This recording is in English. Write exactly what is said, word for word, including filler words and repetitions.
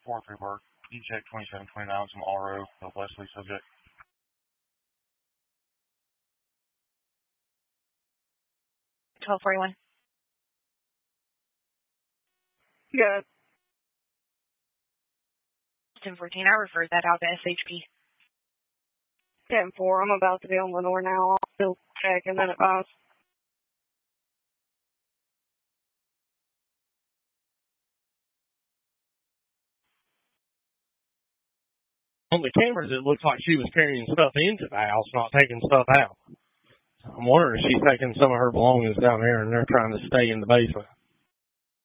four three work. E check twenty-seven twenty-nine, some R O, the Leslie subject. twelve forty-one. Good. ten fourteen, I referred that out to S H P. ten four, I'm about to be on Lenore now. I'll still check and then advise. On the cameras, it looks like she was carrying stuff into the house, not taking stuff out. I'm wondering if she's taking some of her belongings down there and they're trying to stay in the basement.